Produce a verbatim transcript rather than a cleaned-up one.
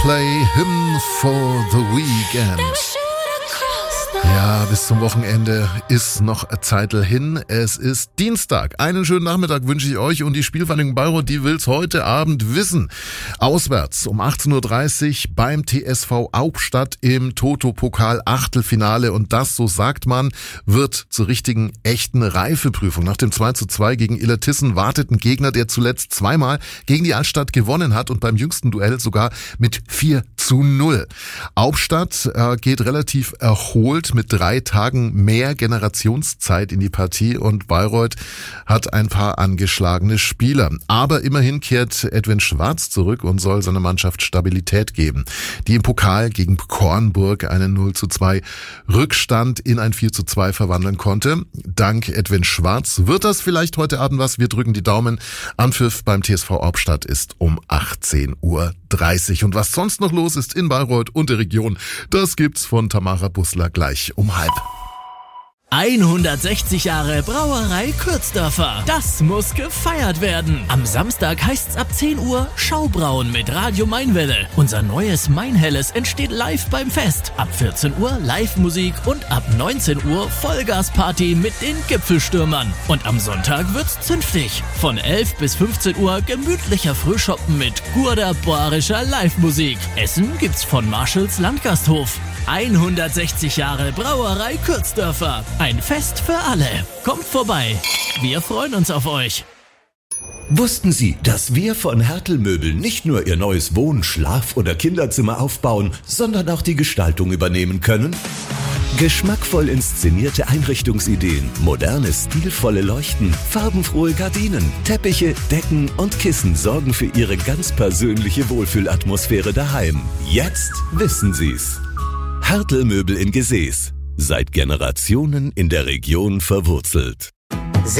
Coldplay, Hymn for the Weekend. Ja, bis zum Wochenende ist noch eine Zeitl hin. Es ist Dienstag. Einen schönen Nachmittag wünsche ich euch und die Spielvereinigung Bayreuth, die will's heute Abend wissen. Auswärts um achtzehn Uhr dreißig beim T S V Hauptstadt im Toto-Pokal Achtelfinale und das, so sagt man, wird zur richtigen, echten Reifeprüfung. Nach dem zwei zu zwei gegen Illertissen wartet ein Gegner, der zuletzt zweimal gegen die Altstadt gewonnen hat und beim jüngsten Duell sogar mit vier zu null. Hauptstadt äh, geht relativ erholt mit drei Tagen mehr Generationszeit in die Partie und Bayreuth hat ein paar angeschlagene Spieler. Aber immerhin kehrt Edwin Schwarz zurück und soll seiner Mannschaft Stabilität geben, die im Pokal gegen Kornburg einen null zu zwei Rückstand in ein vier zu zwei verwandeln konnte. Dank Edwin Schwarz wird das vielleicht heute Abend was. Wir drücken die Daumen. Anpfiff beim T S V Hauptstadt ist um achtzehn Uhr dreißig. Und was sonst noch los ist in Bayreuth und der Region, das gibt's von Tamara Bussler gleich um halb. hundertsechzig Jahre Brauerei Kürzdörfer. Das muss gefeiert werden. Am Samstag heißt's ab zehn Uhr Schaubrauen mit Radio Mainwelle. Unser neues Mainhelles entsteht live beim Fest. Ab vierzehn Uhr Live-Musik und ab neunzehn Uhr Vollgasparty mit den Gipfelstürmern. Und am Sonntag wird's zünftig. Von elf bis fünfzehn Uhr gemütlicher Frühschoppen mit gurder bayerischer Live-Musik. Essen gibt's von Marshalls Landgasthof. hundertsechzig Jahre Brauerei Kürzdörfer. Ein Fest für alle. Kommt vorbei. Wir freuen uns auf euch. Wussten Sie, dass wir von Hertel Möbel nicht nur Ihr neues Wohn-, Schlaf- oder Kinderzimmer aufbauen, sondern auch die Gestaltung übernehmen können? Geschmackvoll inszenierte Einrichtungsideen, moderne, stilvolle Leuchten, farbenfrohe Gardinen, Teppiche, Decken und Kissen sorgen für Ihre ganz persönliche Wohlfühlatmosphäre daheim. Jetzt wissen Sie's. Hertel Möbel in Gesäß. Seit Generationen in der Region verwurzelt.